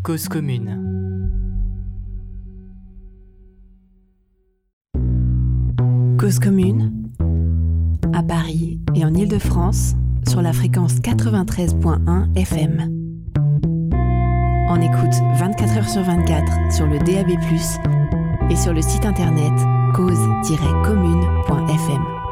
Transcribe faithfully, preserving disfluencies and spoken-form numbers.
Cause commune. Cause commune, à Paris et en Île-de-France, sur la fréquence quatre-vingt-treize point un F M. On écoute vingt-quatre heures sur vingt-quatre sur le D A B plus, et sur le site internet cause tiret commune point f m.